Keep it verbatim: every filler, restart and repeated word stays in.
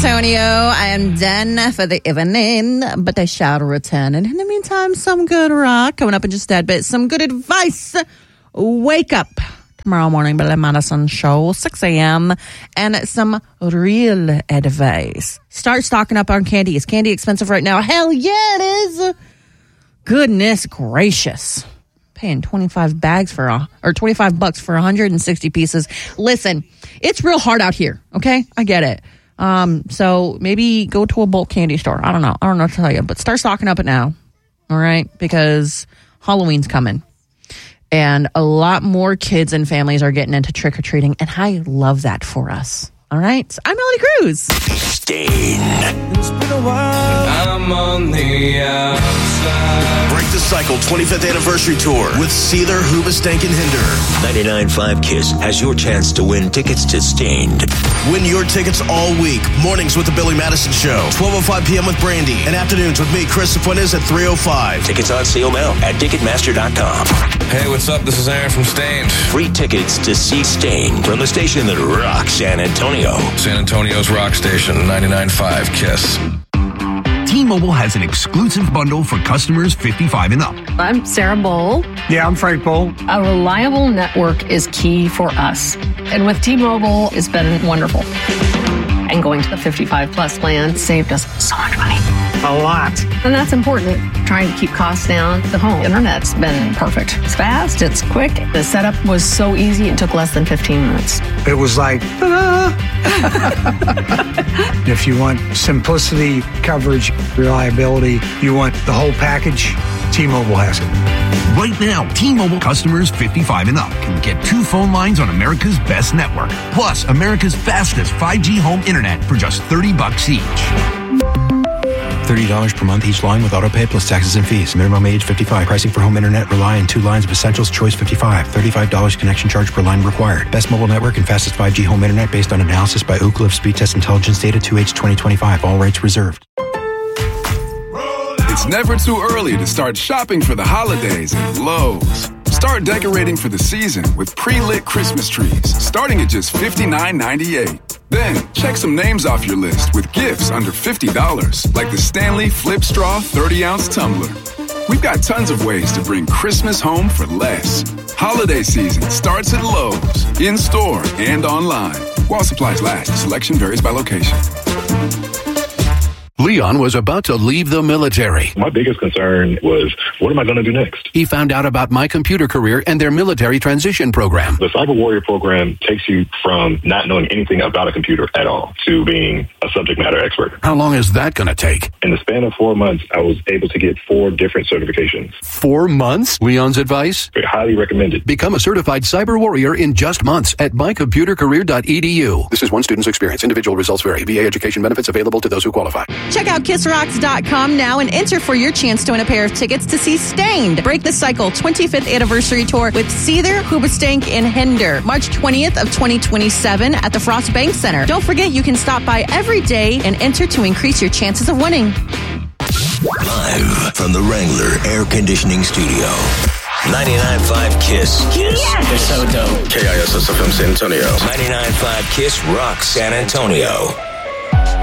Antonio. I am done for the evening, but I shall return. And in the meantime, some good rock coming up in just a bit. Some good advice. Wake up tomorrow morning, Billy Madison Show, six a.m. And some real advice. Start stocking up on candy. Is candy expensive right now? Hell yeah, it is. Goodness gracious. Paying twenty-five bags for a, or twenty-five bucks for one hundred sixty pieces. Listen, it's real hard out here. Okay, I get it. Um, so maybe go to a bulk candy store. I don't know. I don't know what to tell you, but start stocking up it now. All right, because Halloween's coming, and a lot more kids and families are getting into trick or treating, and I love that for us. All right, I'm Melody Cruz. Stain. It's been a while. I'm on the outside. Break the Cycle twenty-fifth Anniversary Tour with Seether, Hoobastank, and Hinder. ninety-nine point five Kiss has your chance to win tickets to Stained. Win your tickets all week. Mornings with the Billy Madison Show. twelve oh five p.m. with Brandy. And afternoons with me, Chris Fuentes, at three oh five. Tickets on sale now at Ticketmaster dot com. Hey, what's up? This is Aaron from Stained. Free tickets to see Stained from the station that rocks San Antonio. San Antonio's rock station, ninety-nine point five Kiss. T-Mobile has an exclusive bundle for customers fifty-five and up. I'm Sarah Bowl. Yeah, I'm Frank Bowl. A reliable network is key for us. And with T-Mobile, it's been wonderful. And going to the fifty-five plus plan saved us so much money. A lot. And that's important. Trying to keep costs down. The home internet's been perfect. It's fast, it's quick. The setup was so easy, it took less than fifteen minutes. It was like, ta-da! If you want simplicity, coverage, reliability, you want the whole package, T-Mobile has it. Right now, T-Mobile customers fifty-five and up can get two phone lines on America's best network, plus America's fastest five G home internet for just thirty bucks each. thirty dollars per month each line with autopay plus taxes and fees. Minimum age fifty-five. Pricing for home internet rely on two lines of Essentials Choice fifty-five. thirty-five dollars connection charge per line required. Best mobile network and fastest five G home internet based on analysis by Ookla of Speed Test Intelligence data two H twenty twenty-five. All rights reserved. It's never too early to start shopping for the holidays at Lowe's. Start decorating for the season with pre-lit Christmas trees, starting at just fifty-nine ninety-eight. Then, check some names off your list with gifts under fifty dollars, like the Stanley Flip Straw thirty ounce tumbler. We've got tons of ways to bring Christmas home for less. Holiday season starts at Lowe's, in-store and online. While supplies last, selection varies by location. Leon was about to leave the military. My biggest concern was, what am I going to do next? He found out about My Computer Career and their military transition program. The Cyber Warrior program takes you from not knowing anything about a computer at all to being a subject matter expert. How long is that going to take? In the span of four months, I was able to get four different certifications. Four months? Leon's advice? Very highly recommended. Become a certified Cyber Warrior in just months at my computer career dot e d u. This is one student's experience. Individual results vary. V A education benefits available to those who qualify. Check out kiss rocks dot com now and enter for your chance to win a pair of tickets to see Stained. Break the Cycle twenty-fifth Anniversary Tour with Seether, Hoobastank, and Hinder. March twentieth of twenty twenty-seven at the Frost Bank Center. Don't forget you can stop by every day and enter to increase your chances of winning. Live from the Wrangler Air Conditioning Studio. ninety-nine point five Kiss. Kiss. Yes. They're so dope. K I S S F M San Antonio. ninety-nine point five Kiss Rock San Antonio.